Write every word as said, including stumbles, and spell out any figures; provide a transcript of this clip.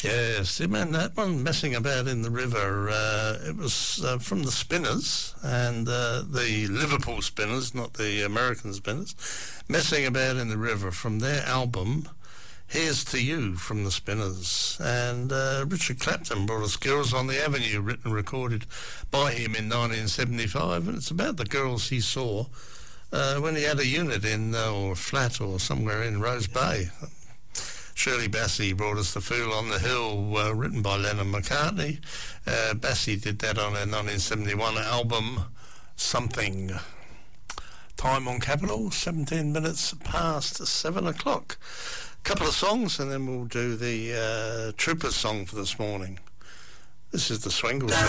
Yes, man, that one, Messing About in the River, uh, it was uh, from the Spinners, and uh, the Liverpool Spinners, not the American Spinners. Messing About in the River from their album Here's to You from the Spinners. And uh, Richard Clapton brought us Girls on the Avenue, written and recorded by him in nineteen seventy-five, and it's about the girls he saw uh, when he had a unit in, uh, or a flat or somewhere in Rose Bay. Shirley Bassey brought us The Fool on the Hill, uh, written by Lennon McCartney. Uh, Bassey did that on her nineteen seventy-one album, Something. Time on Capital, seventeen minutes past seven o'clock. Couple of songs and then we'll do the uh, Troopers song for this morning. This is the Swingles.